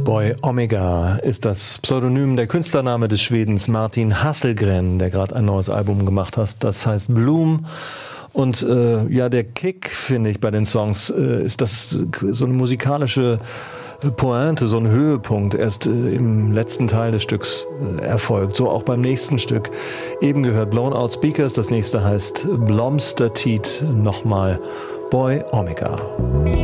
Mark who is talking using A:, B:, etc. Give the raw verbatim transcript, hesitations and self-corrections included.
A: Boy Omega ist das Pseudonym, der Künstlername des Schwedens Martin Hasselgren, der gerade ein neues Album gemacht hat. Das heißt Bloom. Und äh, ja, der Kick, finde ich, bei den Songs äh, ist das so eine musikalische Pointe, so ein Höhepunkt erst äh, im letzten Teil des Stücks äh, erfolgt. So auch beim nächsten Stück. Eben gehört Blown Out Speakers, das nächste heißt Blomstertiet, nochmal Boy Omega.